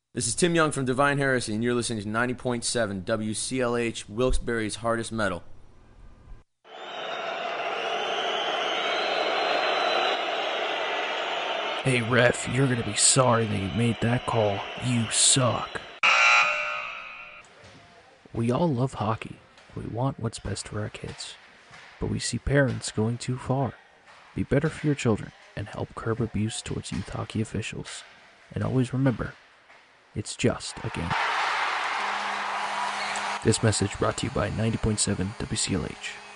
This is Tim Young from Divine Heresy, and you're listening to 90.7 WCLH, Wilkes-Barre's hardest metal. Hey ref, you're gonna be sorry that you made that call. You suck. We all love hockey. We want what's best for our kids. But we see parents going too far. Be better for your children and help curb abuse towards youth hockey officials. And always remember, it's just a game. This message brought to you by 90.7 WCLH.